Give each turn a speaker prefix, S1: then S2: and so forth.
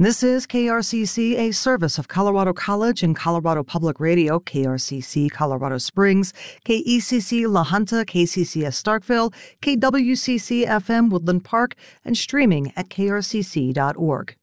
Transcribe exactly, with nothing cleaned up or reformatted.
S1: This is K R C C, a service of Colorado College and Colorado Public Radio, K R C C Colorado Springs, K E C C La Junta, K C C S Starkville, K W C C F M Woodland Park, and streaming at K R C C dot org.